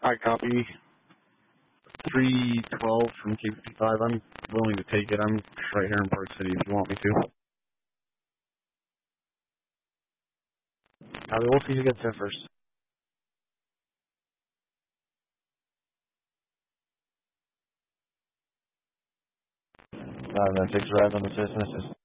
I copy 312 from K55. I'm willing to take it. I'm right here in Park City if you want me to. We'll see who gets there first. 996 arrived on the citizen assist.